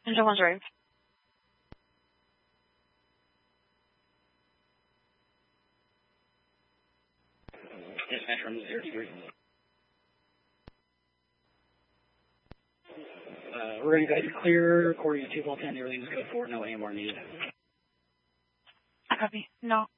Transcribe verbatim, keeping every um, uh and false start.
Engine one's ready. Dispatch from zero three. Uh, we're going to guide you clear, according to two volt ten, everything's good for, no A M R needed. Copy. No